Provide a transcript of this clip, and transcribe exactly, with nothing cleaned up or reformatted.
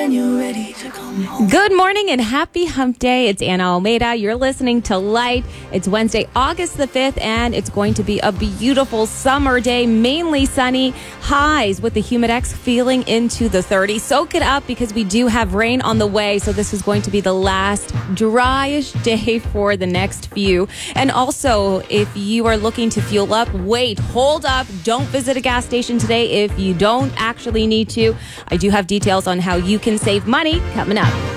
when you're ready to come home. Good morning and happy hump day. It's Anna Almeida. You're listening to Light. It's Wednesday, August the fifth, and it's going to be a beautiful summer day, mainly sunny, highs with the humidex feeling into the thirties. Soak it up because we do have rain on the way, so this is going to be the last dryish day for the next few. And also, if you are looking to fuel up, wait, hold up. Don't visit a gas station today if you don't actually need to. I do have details on how you can save money coming up.